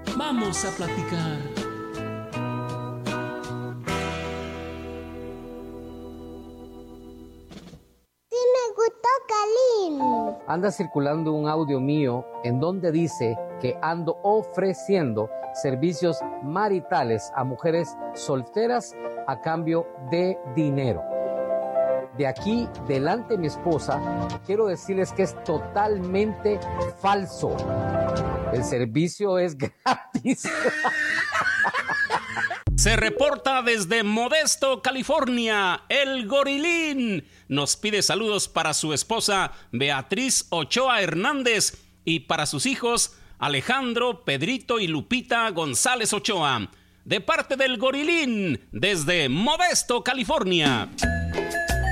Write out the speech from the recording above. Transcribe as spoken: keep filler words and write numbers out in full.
Vamos a platicar. Sí me gustó, Kalin. Anda circulando un audio mío en donde dice que ando ofreciendo servicios maritales a mujeres solteras a cambio de dinero. De aquí, delante de mi esposa, quiero decirles que es totalmente falso. El servicio es gratis. Se reporta desde Modesto, California, el Gorilín. Nos pide saludos para su esposa Beatriz Ochoa Hernández y para sus hijos Alejandro, Pedrito y Lupita González Ochoa. De parte del Gorilín, desde Modesto, California.